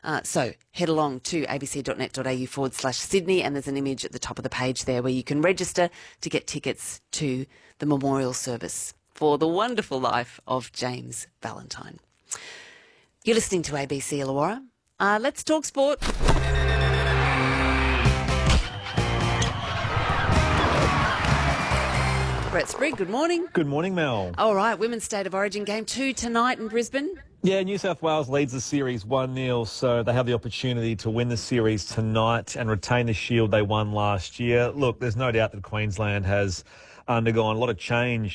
So head along to abc.net.au/Sydney, and there's an image at the top of the page there where you can register to get tickets to the memorial service for the wonderful life of James Valentine. You're listening to ABC Illawarra. Let's talk sport. Brett Sprigg, good morning. Good morning, Mel. All right, Women's State of Origin Game 2 tonight in Brisbane. Yeah, New South Wales leads the series 1-0, so they have the opportunity to win the series tonight and retain the shield they won last year. Look, there's no doubt that Queensland has undergone a lot of change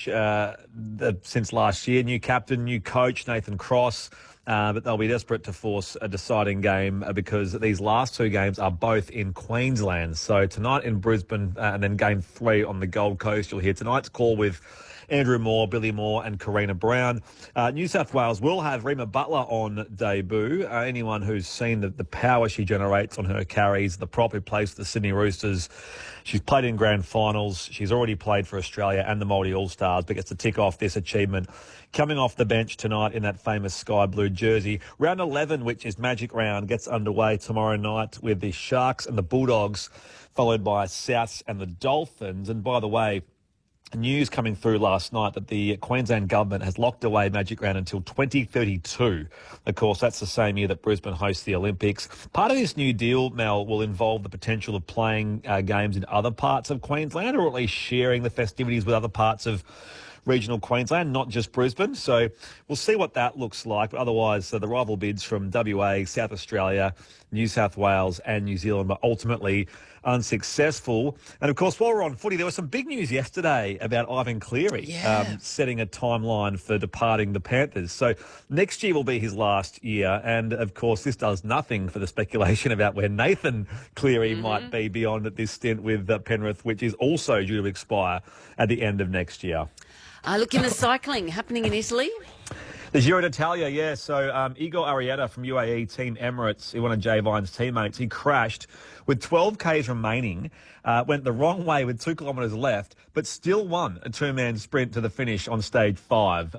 since last year. New captain, new coach, Nathan Cross. But they'll be desperate to force a deciding game because these last two games are both in Queensland. So tonight in Brisbane and then game 3 on the Gold Coast. You'll hear tonight's call with Andrew Moore, Billy Moore and Karina Brown. New South Wales will have Rima Butler on debut. Anyone who's seen the power she generates on her carries, the prop who plays for the Sydney Roosters. She's played in grand finals. She's already played for Australia and the Māori All-Stars, but gets to tick off this achievement coming off the bench tonight in that famous sky blue jersey. Round 11, which is Magic Round, gets underway tomorrow night with the Sharks and the Bulldogs, followed by Souths and the Dolphins. And by the way, news coming through last night that the Queensland government has locked away Magic Round until 2032. Of course, that's the same year that Brisbane hosts the Olympics. Part of this new deal, Mel, will involve the potential of playing games in other parts of Queensland, or at least sharing the festivities with other parts of regional Queensland, not just Brisbane. So we'll see what that looks like. But otherwise, the rival bids from WA, South Australia, New South Wales and New Zealand were ultimately unsuccessful. And, of course, while we're on footy, there was some big news yesterday about Ivan Cleary setting a timeline for departing the Panthers. So next year will be his last year. And, of course, this does nothing for the speculation about where Nathan Cleary might be beyond this stint with Penrith, which is also due to expire at the end of next year. Look, in the cycling happening in Italy. The Giro d'Italia, yeah. So Igor Arrieta from UAE Team Emirates, one of Jay Vine's teammates, he crashed with 12 Ks remaining, went the wrong way with 2 kilometres left, but still won a two-man sprint to the finish on stage 5.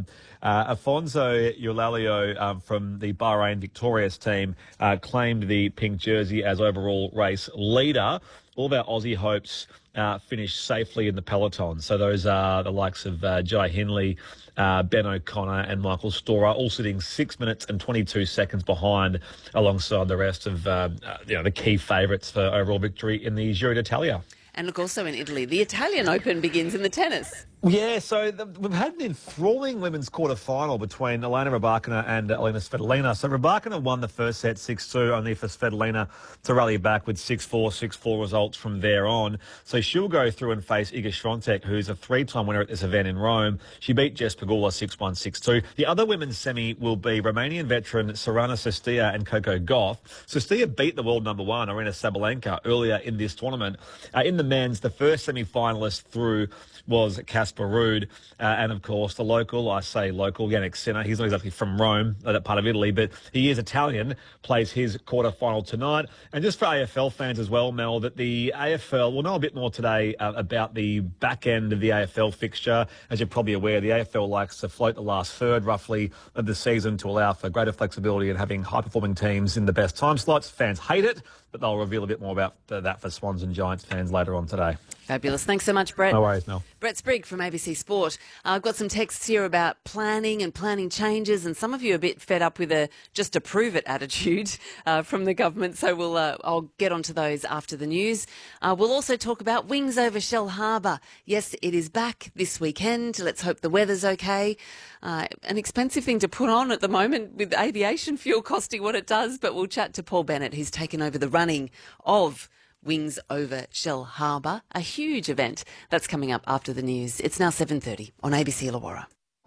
Afonso Eulalio from the Bahrain Victorious team claimed the pink jersey as overall race leader. All of our Aussie hopes finished safely in the peloton. So those are the likes of Jai Hindley, Ben O'Connor and Michael Storer, all sitting 6 minutes and 22 seconds behind alongside the rest of the key favourites for overall victory in the Giro d'Italia. And look, also in Italy, the Italian Open begins in the tennis. Yeah, so we've had an enthralling women's quarter-final between Elena Rybakina and Elena Svitolina. So Rybakina won the first set 6-2, only for Svitolina to rally back with 6-4, 6-4 results from there on. So she'll go through and face Iga Świątek, who's a 3-time winner at this event in Rome. She beat Jess Pegula 6-1, 6-2. The other women's semi will be Romanian veteran Sorana Cîrstea and Coco Gauff. Cîrstea beat the world number 1, Aryna Sabalenka, earlier in this tournament. In the men's, the first semi-finalist through was Casper Ruud, and of course the local, I say local, Yannick Sinner. He's not exactly from Rome, that part of Italy, but he is Italian, plays his quarter-final tonight. And just for AFL fans as well, Mel, that the AFL, we'll know a bit more today about the back end of the AFL fixture. As you're probably aware, the AFL likes to float the last third, roughly, of the season to allow for greater flexibility and having high-performing teams in the best time slots. Fans hate it, but they'll reveal a bit more about that for Swans and Giants fans later on today. Fabulous. Thanks so much, Brett. No worries, Mel. Brett Sprigg from ABC Sport. I've got some texts here about planning and planning changes, and some of you are a bit fed up with a just to prove it attitude from the government. So I'll get onto those after the news. We'll also talk about Wings over Shell Harbour. Yes, it is back this weekend. Let's hope the weather's okay. An expensive thing to put on at the moment with aviation fuel costing what it does, but we'll chat to Paul Bennett, who's taken over the running of Wings over Shell Harbour, a huge event that's coming up after the news. It's now 7:30 on ABC Illawarra.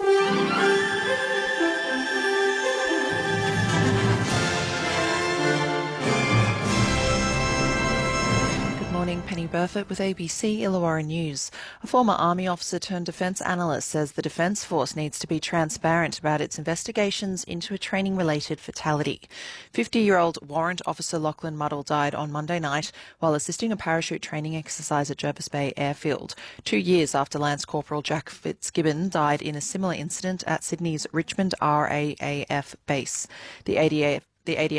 Morning, Penny Burford with ABC Illawarra News. A former Army officer turned defence analyst says the Defence Force needs to be transparent about its investigations into a training-related fatality. 50-year-old Warrant Officer Lachlan Muddle died on Monday night while assisting a parachute training exercise at Jervis Bay Airfield, 2 years after Lance Corporal Jack Fitzgibbon died in a similar incident at Sydney's Richmond RAAF base. The ADF